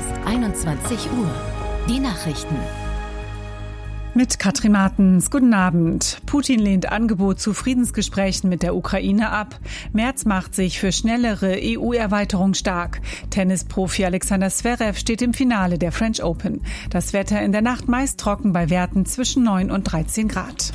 21 Uhr. Die Nachrichten. Mit Katrin Martens. Guten Abend. Putin lehnt Angebot zu Friedensgesprächen mit der Ukraine ab. Merz macht sich für schnellere EU-Erweiterung stark. Tennisprofi Alexander Zverev steht im Finale der French Open. Das Wetter in der Nacht meist trocken bei Werten zwischen 9 und 13 Grad.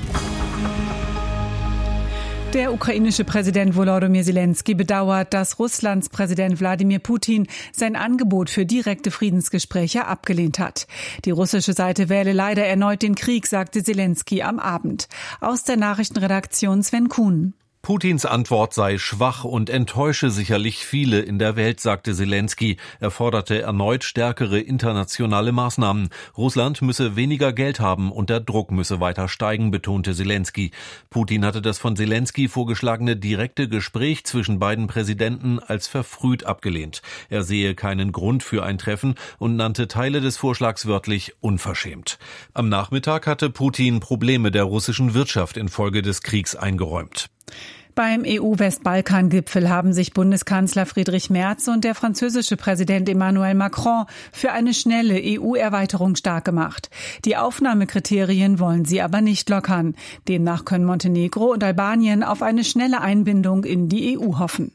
Der ukrainische Präsident Volodymyr Zelensky bedauert, dass Russlands Präsident Wladimir Putin sein Angebot für direkte Friedensgespräche abgelehnt hat. Die russische Seite wähle leider erneut den Krieg, sagte Zelensky am Abend. Aus der Nachrichtenredaktion Sven Kuhn. Putins Antwort sei schwach und enttäusche sicherlich viele in der Welt, sagte Zelensky. Er forderte erneut stärkere internationale Maßnahmen. Russland müsse weniger Geld haben und der Druck müsse weiter steigen, betonte Zelensky. Putin hatte das von Zelensky vorgeschlagene direkte Gespräch zwischen beiden Präsidenten als verfrüht abgelehnt. Er sehe keinen Grund für ein Treffen und nannte Teile des Vorschlags wörtlich unverschämt. Am Nachmittag hatte Putin Probleme der russischen Wirtschaft infolge des Kriegs eingeräumt. Beim EU-Westbalkan-Gipfel haben sich Bundeskanzler Friedrich Merz und der französische Präsident Emmanuel Macron für eine schnelle EU-Erweiterung stark gemacht. Die Aufnahmekriterien wollen sie aber nicht lockern. Demnach können Montenegro und Albanien auf eine schnelle Einbindung in die EU hoffen.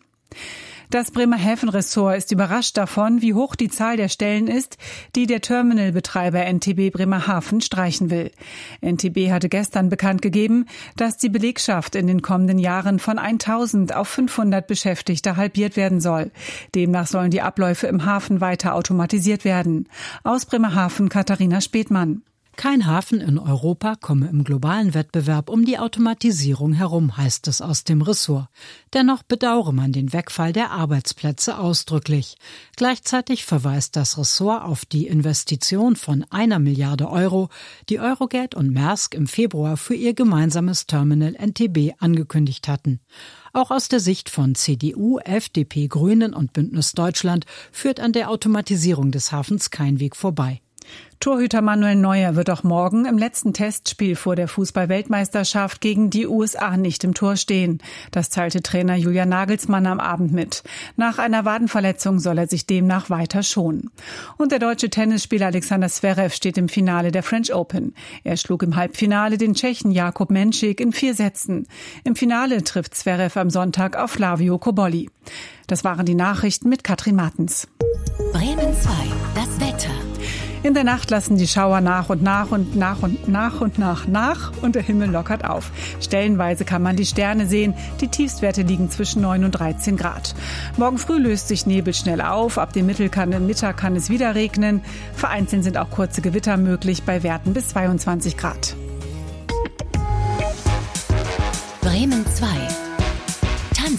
Das Bremerhaven-Ressort ist überrascht davon, wie hoch die Zahl der Stellen ist, die der Terminalbetreiber NTB Bremerhaven streichen will. NTB hatte gestern bekannt gegeben, dass die Belegschaft in den kommenden Jahren von 1000 auf 500 Beschäftigte halbiert werden soll. Demnach sollen die Abläufe im Hafen weiter automatisiert werden. Aus Bremerhaven Katharina Späthmann. Kein Hafen in Europa komme im globalen Wettbewerb um die Automatisierung herum, heißt es aus dem Ressort. Dennoch bedauere man den Wegfall der Arbeitsplätze ausdrücklich. Gleichzeitig verweist das Ressort auf die Investition von 1 Milliarde Euro, die Eurogate und Maersk im Februar für ihr gemeinsames Terminal NTB angekündigt hatten. Auch aus der Sicht von CDU, FDP, Grünen und Bündnis Deutschland führt an der Automatisierung des Hafens kein Weg vorbei. Torhüter Manuel Neuer wird auch morgen im letzten Testspiel vor der Fußball-Weltmeisterschaft gegen die USA nicht im Tor stehen. Das teilte Trainer Julian Nagelsmann am Abend mit. Nach einer Wadenverletzung soll er sich demnach weiter schonen. Und der deutsche Tennisspieler Alexander Zverev steht im Finale der French Open. Er schlug im Halbfinale den Tschechen Jakub Menšík in 4 Sätzen. Im Finale trifft Zverev am Sonntag auf Flavio Cobolli. Das waren die Nachrichten mit Katrin Martens. Bremen 2, das Wetter. In der Nacht lassen die Schauer nach und nach und der Himmel lockert auf. Stellenweise kann man die Sterne sehen. Die Tiefstwerte liegen zwischen 9 und 13 Grad. Morgen früh löst sich Nebel schnell auf. Ab dem Mittag kann es wieder regnen. Vereinzelt sind auch kurze Gewitter möglich bei Werten bis 22 Grad. Bremen 2.